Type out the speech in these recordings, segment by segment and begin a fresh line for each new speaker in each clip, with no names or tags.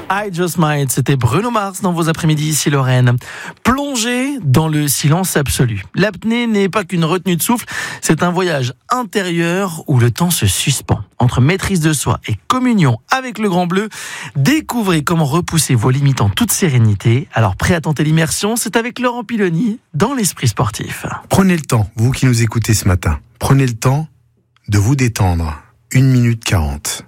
I Just Might, c'était Bruno Mars dans vos après-midi ici Lorraine. Plongez dans le silence absolu. L'apnée n'est pas qu'une retenue de souffle, c'est un voyage intérieur où le temps se suspend. Entre maîtrise de soi et communion avec le Grand Bleu, découvrez comment repousser vos limites en toute sérénité. Alors prêt à tenter l'immersion, c'est avec Laurent Piloni dans l'Esprit Sportif.
Prenez le temps, vous qui nous écoutez ce matin, prenez le temps de vous détendre. 1 minute 40.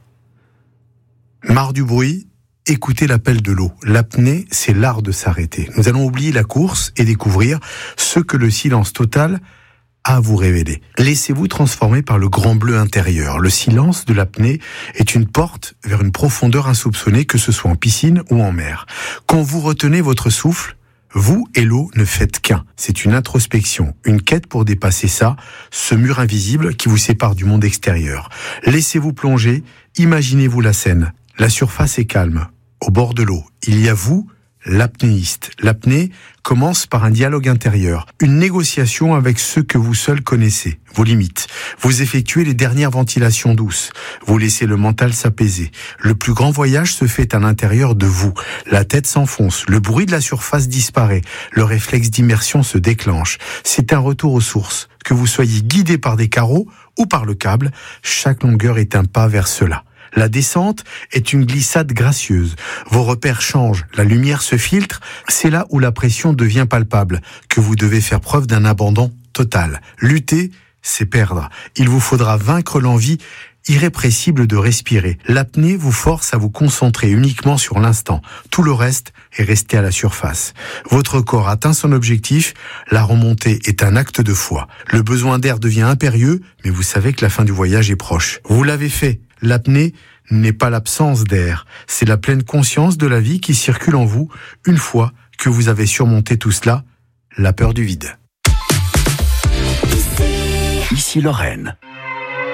Marre du bruit? Écoutez l'appel de l'eau. L'apnée, c'est l'art de s'arrêter. Nous allons oublier la course et découvrir ce que le silence total a à vous révéler. Laissez-vous transformer par le Grand Bleu intérieur. Le silence de l'apnée est une porte vers une profondeur insoupçonnée, que ce soit en piscine ou en mer. Quand vous retenez votre souffle, vous et l'eau ne faites qu'un. C'est une introspection, une quête pour dépasser ça, ce mur invisible qui vous sépare du monde extérieur. Laissez-vous plonger, imaginez-vous la scène. La surface est calme. Au bord de l'eau, il y a vous, l'apnéiste. L'apnée commence par un dialogue intérieur, une négociation avec ceux que vous seul connaissez, vos limites. Vous effectuez les dernières ventilations douces. Vous laissez le mental s'apaiser. Le plus grand voyage se fait à l'intérieur de vous. La tête s'enfonce, le bruit de la surface disparaît, le réflexe d'immersion se déclenche. C'est un retour aux sources. Que vous soyez guidé par des carreaux ou par le câble, chaque longueur est un pas vers cela. La descente est une glissade gracieuse. Vos repères changent, la lumière se filtre. C'est là où la pression devient palpable, que vous devez faire preuve d'un abandon total. Lutter, c'est perdre. Il vous faudra vaincre l'envie irrépressible de respirer. L'apnée vous force à vous concentrer uniquement sur l'instant. Tout le reste est resté à la surface. Votre corps atteint son objectif. La remontée est un acte de foi. Le besoin d'air devient impérieux, mais vous savez que la fin du voyage est proche. Vous l'avez fait. L'apnée n'est pas l'absence d'air, c'est la pleine conscience de la vie qui circule en vous une fois que vous avez surmonté tout cela, la peur du vide.
Ici Lorraine.